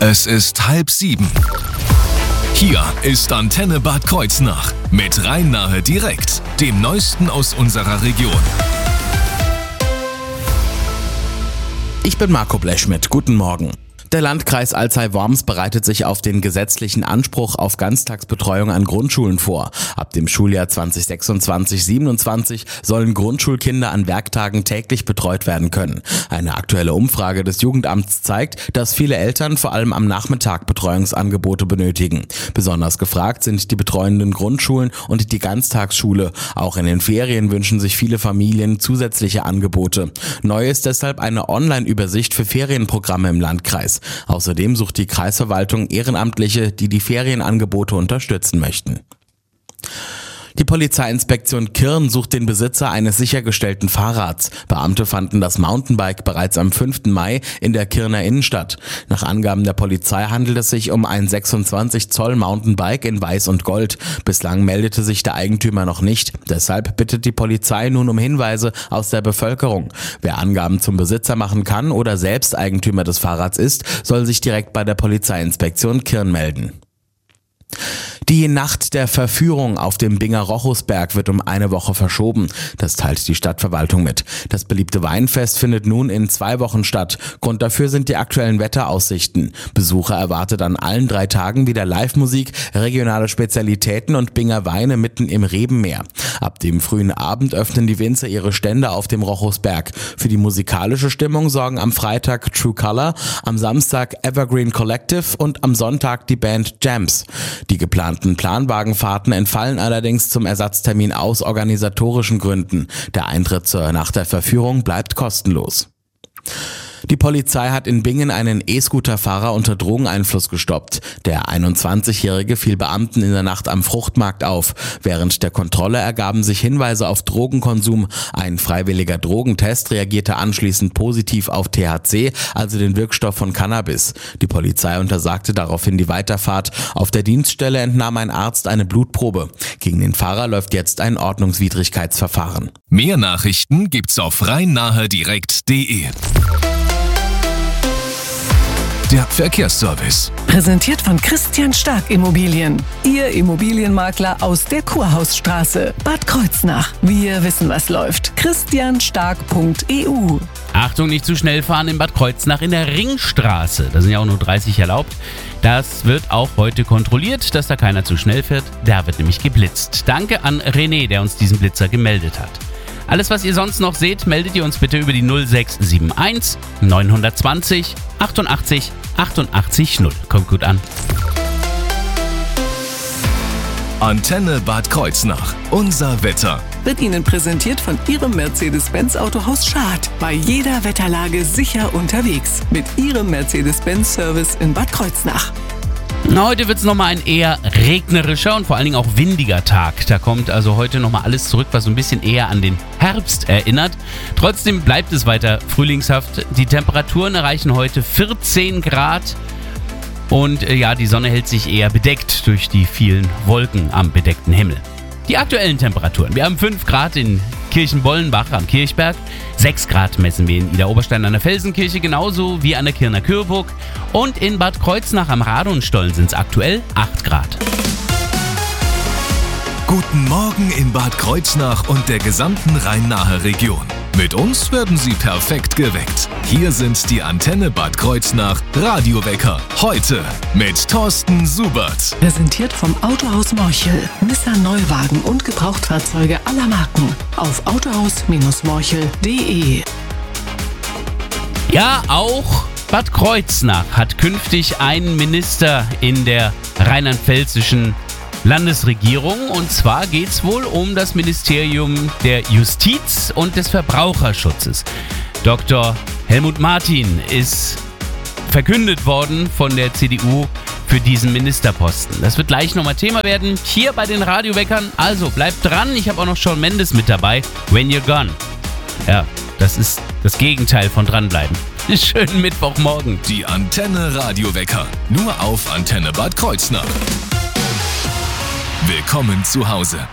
Es ist 6:30. Hier ist Antenne Bad Kreuznach mit Rhein-Nahe direkt, dem Neuesten aus unserer Region. Ich bin Marco Bleschmidt. Guten Morgen. Der Landkreis Alzey-Worms bereitet sich auf den gesetzlichen Anspruch auf Ganztagsbetreuung an Grundschulen vor. Ab dem Schuljahr 2026/27 sollen Grundschulkinder an Werktagen täglich betreut werden können. Eine aktuelle Umfrage des Jugendamts zeigt, dass viele Eltern vor allem am Nachmittag Betreuungsangebote benötigen. Besonders gefragt sind die betreuenden Grundschulen und die Ganztagsschule. Auch in den Ferien wünschen sich viele Familien zusätzliche Angebote. Neu ist deshalb eine Online-Übersicht für Ferienprogramme im Landkreis. Außerdem sucht die Kreisverwaltung Ehrenamtliche, die die Ferienangebote unterstützen möchten. Die Polizeiinspektion Kirn sucht den Besitzer eines sichergestellten Fahrrads. Beamte fanden das Mountainbike bereits am 5. Mai in der Kirner Innenstadt. Nach Angaben der Polizei handelt es sich um ein 26 Zoll Mountainbike in Weiß und Gold. Bislang meldete sich der Eigentümer noch nicht. Deshalb bittet die Polizei nun um Hinweise aus der Bevölkerung. Wer Angaben zum Besitzer machen kann oder selbst Eigentümer des Fahrrads ist, soll sich direkt bei der Polizeiinspektion Kirn melden. Die Nacht der Verführung auf dem Binger-Rochusberg wird um eine Woche verschoben. Das teilt die Stadtverwaltung mit. Das beliebte Weinfest findet nun in 2 Wochen statt. Grund dafür sind die aktuellen Wetteraussichten. Besucher erwartet an allen 3 Tagen wieder Live-Musik, regionale Spezialitäten und Binger Weine mitten im Rebenmeer. Ab dem frühen Abend öffnen die Winzer ihre Stände auf dem Rochusberg. Für die musikalische Stimmung sorgen am Freitag True Color, am Samstag Evergreen Collective und am Sonntag die Band Jams. Die geplanten Planwagenfahrten entfallen allerdings zum Ersatztermin aus organisatorischen Gründen. Der Eintritt zur Nacht der Verführung bleibt kostenlos. Die Polizei hat in Bingen einen E-Scooter-Fahrer unter Drogeneinfluss gestoppt. Der 21-Jährige fiel Beamten in der Nacht am Fruchtmarkt auf. Während der Kontrolle ergaben sich Hinweise auf Drogenkonsum. Ein freiwilliger Drogentest reagierte anschließend positiv auf THC, also den Wirkstoff von Cannabis. Die Polizei untersagte daraufhin die Weiterfahrt. Auf der Dienststelle entnahm ein Arzt eine Blutprobe. Gegen den Fahrer läuft jetzt ein Ordnungswidrigkeitsverfahren. Mehr Nachrichten gibt's auf rhein-nahe-direkt.de. Der Verkehrsservice. Präsentiert von Christian Stark Immobilien. Ihr Immobilienmakler aus der Kurhausstraße, Bad Kreuznach. Wir wissen, was läuft. christianstark.eu. Achtung, nicht zu schnell fahren in Bad Kreuznach in der Ringstraße. Da sind ja auch nur 30 erlaubt. Das wird auch heute kontrolliert, dass da keiner zu schnell fährt. Da wird nämlich geblitzt. Danke an René, der uns diesen Blitzer gemeldet hat. Alles, was ihr sonst noch seht, meldet ihr uns bitte über die 0671 920 88 88 0. Kommt gut an. Antenne Bad Kreuznach. Unser Wetter. Wird Ihnen präsentiert von Ihrem Mercedes-Benz Autohaus Schad. Bei jeder Wetterlage sicher unterwegs. Mit Ihrem Mercedes-Benz-Service in Bad Kreuznach. Heute wird es nochmal ein eher regnerischer und vor allen Dingen auch windiger Tag. Da kommt also heute nochmal alles zurück, was so ein bisschen eher an den Herbst erinnert. Trotzdem bleibt es weiter frühlingshaft. Die Temperaturen erreichen heute 14 Grad. Und die Sonne hält sich eher bedeckt durch die vielen Wolken am bedeckten Himmel. Die aktuellen Temperaturen. Wir haben 5 Grad in Kirchenbollenbach am Kirchberg. 6 Grad messen wir in Idar-Oberstein an der Felsenkirche, genauso wie an der Kirner Kürburg. Und in Bad Kreuznach am Radonstollen sind es aktuell 8 Grad. Guten Morgen in Bad Kreuznach und der gesamten Rhein-Nahe-Region. Mit uns werden Sie perfekt geweckt. Hier sind die Antenne Bad Kreuznach Radiowecker. Heute mit Thorsten Subert. Präsentiert vom Autohaus Morchel. Nissan Neuwagen und Gebrauchtfahrzeuge aller Marken. Auf autohaus-morchel.de. Ja, auch Bad Kreuznach hat künftig einen Minister in der rheinland-pfälzischen Landesregierung, und zwar geht es wohl um das Ministerium der Justiz und des Verbraucherschutzes. Dr. Helmut Martin ist verkündet worden von der CDU für diesen Ministerposten. Das wird gleich nochmal Thema werden, hier bei den Radioweckern. Also bleibt dran, ich habe auch noch Shawn Mendes mit dabei. When You're Gone. Ja, das ist das Gegenteil von dranbleiben. Schönen Mittwochmorgen. Die Antenne Radiowecker, nur auf Antenne Bad Kreuznach. Willkommen zu Hause.